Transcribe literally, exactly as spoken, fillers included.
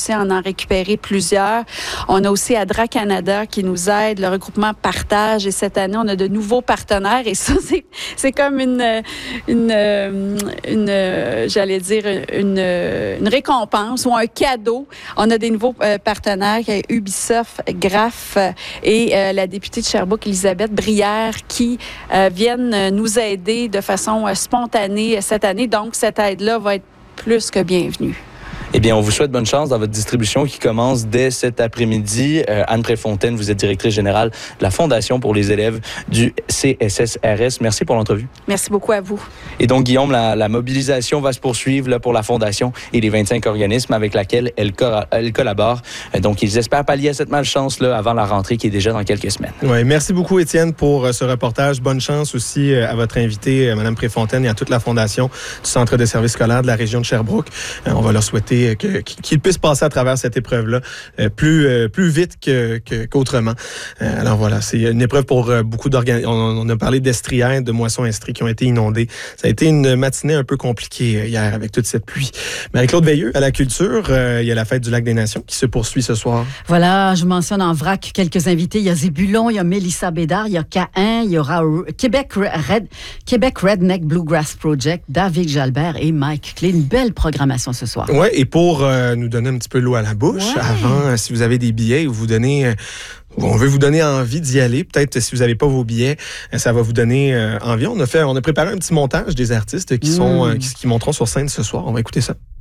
réussi à en, en récupérer plusieurs. On a aussi Adra Canada qui nous aide, le regroupement Partage. Et cette année, on a de nouveaux partenaires. Et ça, c'est, c'est comme une, une, une, j'allais dire, une, une récompense ou un cadeau. On a des nouveaux euh, partenaires, Ubisoft, Graph et euh, la députée de Sherbrooke, Elisabeth Brière, qui euh, viennent nous aider de façon euh, spontanée cette année. Donc, cette aide-là va être plus que bienvenue. Eh bien, on vous souhaite bonne chance dans votre distribution qui commence dès cet après-midi. Euh, Anne Préfontaine, vous êtes directrice générale de la Fondation pour les élèves du C S S R S. Merci pour l'entrevue. Merci beaucoup à vous. Et donc, Guillaume, la, la mobilisation va se poursuivre là, pour la Fondation et les vingt-cinq organismes avec lesquels elle, co- elle collabore. Donc, ils espèrent pallier à cette malchance-là avant la rentrée qui est déjà dans quelques semaines. Oui, merci beaucoup, Étienne, pour euh, ce reportage. Bonne chance aussi euh, à votre invitée, euh, Mme Préfontaine, et à toute la Fondation du Centre de services scolaires de la région de Sherbrooke. Euh, on va leur souhaiter Que, qu'ils puissent passer à travers cette épreuve-là euh, plus, euh, plus vite que, que, qu'autrement. Euh, alors voilà, c'est une épreuve pour euh, beaucoup d'organismes. On, on a parlé d'estrières, de moissons estries qui ont été inondées. Ça a été une matinée un peu compliquée euh, hier avec toute cette pluie. Marie-Claude Veilleux, à la culture, euh, il y a la fête du Lac des Nations qui se poursuit ce soir. Voilà, je mentionne en vrac quelques invités. Il y a Zébulon, il y a Mélissa Bédard, il y a K un, il y aura Québec, Red, Québec Redneck Bluegrass Project, David Jalbert et Mike Clay. Une belle programmation ce soir. Oui, et pour euh, nous donner un petit peu l'eau à la bouche, ouais. avant, euh, si vous avez des billets, vous donnez... Euh, on veut vous donner envie d'y aller. Peut-être si vous n'avez pas vos billets, ça va vous donner euh, envie. On a fait, on a préparé un petit montage des artistes qui, sont, mmh. euh, qui, qui monteront sur scène ce soir. On va écouter ça.